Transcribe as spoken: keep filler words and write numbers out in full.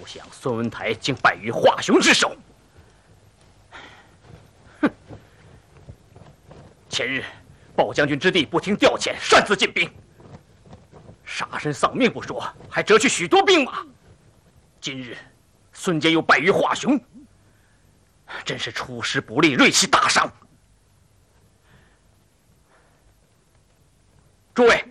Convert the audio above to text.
想孙文台竟败于华雄之手。哼！前日鲍将军之弟不听调遣，擅自进兵，杀身丧命不说，还折去许多兵马。今日孙坚又败于华雄，真是出师不利，锐气大伤。诸位，